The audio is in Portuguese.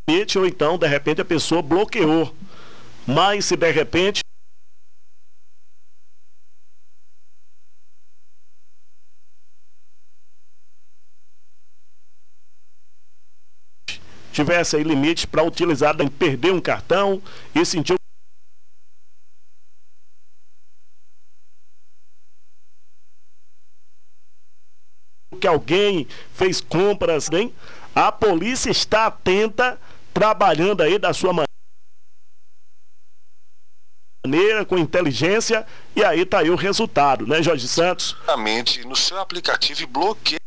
ou então, de repente, a pessoa bloqueou. Mas se de repente tivesse aí limites para utilizar, perder um cartão e sentir que alguém fez compras, hein? A polícia está atenta, trabalhando aí da sua maneira, com inteligência, e aí tá aí o resultado, né, Jorge Santos? Exatamente, no seu aplicativo e bloqueia